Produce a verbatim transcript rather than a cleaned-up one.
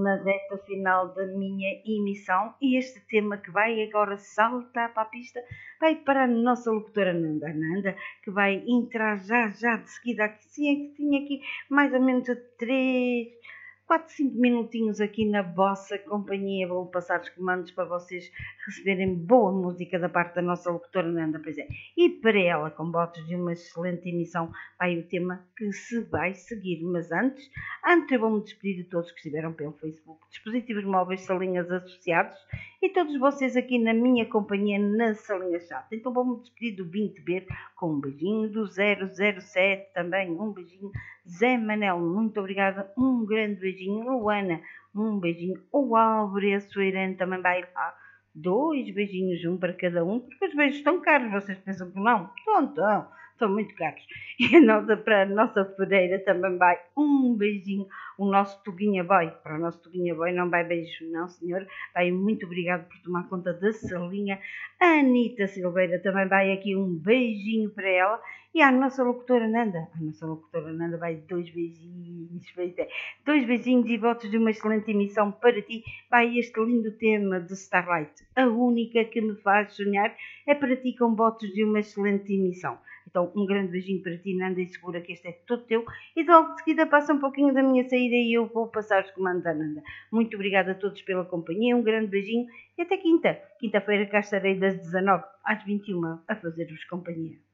Na reta final da minha emissão e este tema que vai agora saltar para a pista vai para a nossa locutora Nanda Nanda, que vai entrar já já de seguida aqui, sim, que tinha aqui mais ou menos três, quatro, cinco minutinhos aqui na vossa companhia. Vou passar os comandos para vocês receberem boa música da parte da nossa locutora Nanda, pois é. E para ela, com votos de uma excelente emissão, vai o tema que se vai seguir. Mas antes, antes eu vou-me despedir de todos que estiveram pelo Facebook, dispositivos móveis, salinhas associados e todos vocês aqui na minha companhia na salinha chata. Então vou-me despedir do vinte B com um beijinho, do zero zero sete também um beijinho, Zé Manel, muito obrigada, um grande beijinho, Luana, um beijinho, o Álvaro e a sua Irene também vai lá, dois beijinhos, um para cada um, porque os beijos estão caros, vocês pensam que não? Estão, estão, estão muito caros. E a nossa, para a nossa Pereira também vai um beijinho, o nosso Tuguinha Boy, para o nosso Tuguinha Boy não vai beijo não, senhor, vai muito obrigado por tomar conta da salinha. A Anitta Silveira também vai aqui um beijinho para ela. E a nossa locutora Nanda, a nossa locutora Nanda vai dois beijinhos, dois beijinhos e votos de uma excelente emissão para ti. Vai este lindo tema de Starlight, a única que me faz sonhar, é para ti com votos de uma excelente emissão. Então um grande beijinho para ti, Nanda, e segura que este é todo teu. E logo de seguida passa um pouquinho da minha saída e eu vou passar os comandos à Nanda. Muito obrigada a todos pela companhia, um grande beijinho e até quinta. Quinta-feira cá estarei das dezanove às vinte e uma a fazer-vos companhia.